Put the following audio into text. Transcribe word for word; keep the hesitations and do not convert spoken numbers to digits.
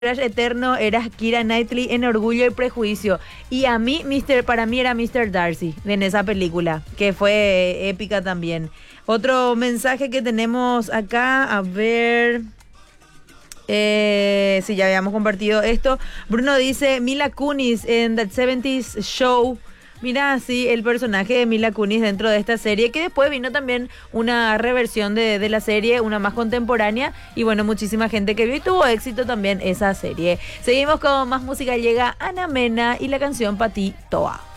Crush eterno era Keira Knightley en Orgullo y Prejuicio. Y a mí, mister para mí era mister Darcy en esa película, que fue épica también. Otro mensaje que tenemos acá, a ver... Eh, sí, ya habíamos compartido esto. Bruno dice, Mila Kunis en That seventies Show. Mira, sí, el personaje de Mila Kunis dentro de esta serie, que después vino también una reversión de, de la serie, una más contemporánea, y bueno, muchísima gente que vio y tuvo éxito también esa serie. Seguimos con más música, llega Ana Mena y la canción Pa' ti Toa.